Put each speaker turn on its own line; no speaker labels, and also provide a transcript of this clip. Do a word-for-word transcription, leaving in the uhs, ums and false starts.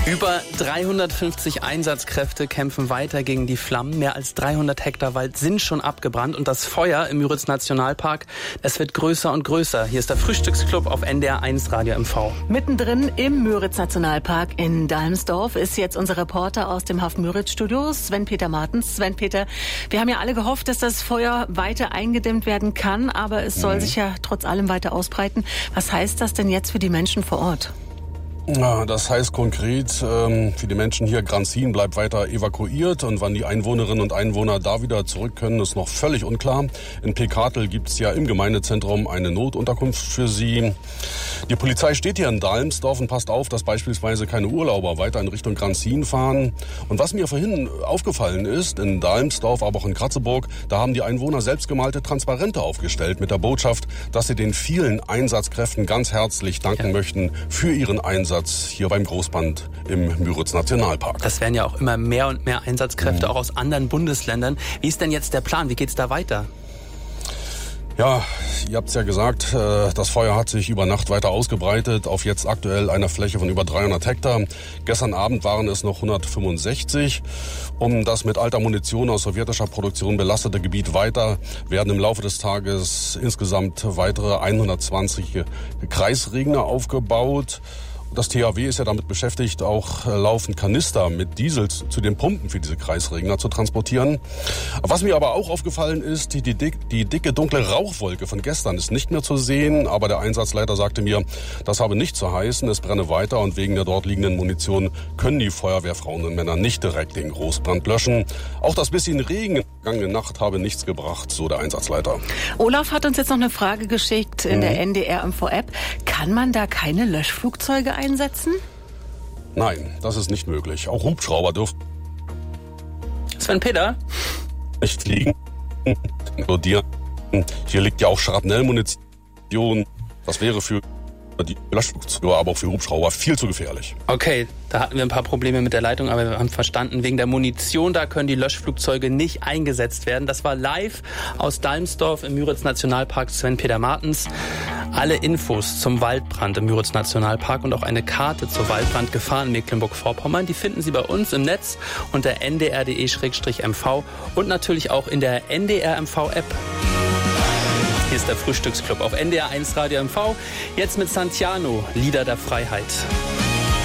Über dreihundertfünfzig Einsatzkräfte kämpfen weiter gegen die Flammen. Mehr als dreihundert Hektar Wald sind schon abgebrannt. Und das Feuer im Müritz-Nationalpark, es wird größer und größer. Hier ist der Frühstücksclub auf N D R eins Radio M V.
Mittendrin im Müritz-Nationalpark in Dalmsdorf ist jetzt unser Reporter aus dem Hafen Müritz-Studio, Sven-Peter Martens. Sven-Peter, wir haben ja alle gehofft, dass das Feuer weiter eingedämmt werden kann, aber es soll mhm. sich ja trotz allem weiter ausbreiten. Was heißt das denn jetzt für die Menschen vor Ort?
Ja, das heißt konkret, ähm, für die Menschen hier, Granzin bleibt weiter evakuiert und wann die Einwohnerinnen und Einwohner da wieder zurück können, ist noch völlig unklar. In Pekatel gibt's ja im Gemeindezentrum eine Notunterkunft für sie. Die Polizei steht hier in Dalmsdorf und passt auf, dass beispielsweise keine Urlauber weiter in Richtung Granzin fahren. Und was mir vorhin aufgefallen ist, in Dalmsdorf, aber auch in Kratzeburg, da haben die Einwohner selbstgemalte Transparente aufgestellt mit der Botschaft, dass sie den vielen Einsatzkräften ganz herzlich danken ja. möchten für ihren Einsatz hier beim Großbrand im Müritz-Nationalpark.
Das werden ja auch immer mehr und mehr Einsatzkräfte, mhm. auch aus anderen Bundesländern. Wie ist denn jetzt der Plan? Wie geht's da weiter?
Ja, ihr habt es ja gesagt, das Feuer hat sich über Nacht weiter ausgebreitet auf jetzt aktuell einer Fläche von über dreihundert Hektar. Gestern Abend waren es noch hundertfünfundsechzig. Um das mit alter Munition aus sowjetischer Produktion belastete Gebiet weiter werden im Laufe des Tages insgesamt weitere hundertzwanzig Kreisregner aufgebaut. Das T H W ist ja damit beschäftigt, auch laufend Kanister mit Diesel zu den Pumpen für diese Kreisregner zu transportieren. Was mir aber auch aufgefallen ist, die, die, die dicke, dunkle Rauchwolke von gestern ist nicht mehr zu sehen. Aber der Einsatzleiter sagte mir, das habe nicht zu heißen, es brenne weiter und wegen der dort liegenden Munition können die Feuerwehrfrauen und Männer nicht direkt den Großbrand löschen. Auch das bisschen Regen in der vergangenen Nacht habe nichts gebracht, so der Einsatzleiter.
Olaf hat uns jetzt noch eine Frage geschickt in mhm. der N D R M V-App. Kann man da keine Löschflugzeuge einsetzen?
Nein, das ist nicht möglich. Auch Hubschrauber dürfen
Sven-Peter?
nicht fliegen. Hier liegt ja auch Schrapnellmunition. Das wäre für die Löschflugzeuge, aber auch für Hubschrauber viel zu gefährlich.
Okay, da hatten wir ein paar Probleme mit der Leitung, aber wir haben verstanden, wegen der Munition, da können die Löschflugzeuge nicht eingesetzt werden. Das war live aus Dalmsdorf im Müritz-Nationalpark, Sven-Peter Martens. Alle Infos zum Waldbrand im Müritz-Nationalpark und auch eine Karte zur Waldbrandgefahr in Mecklenburg-Vorpommern, die finden Sie bei uns im Netz unter n d r punkt d e slash m v und natürlich auch in der N D R M V-App. Hier ist der Frühstücksclub auf N D R eins Radio M V. Jetzt mit Santiano, Lieder der Freiheit.